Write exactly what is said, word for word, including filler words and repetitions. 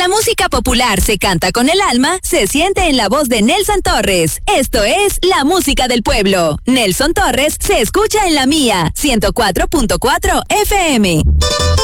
la música popular se canta con el alma, se siente en la voz de Nelson Torres. Esto es la música del pueblo. Nelson Torres se escucha en la mía, ciento cuatro punto cuatro F M.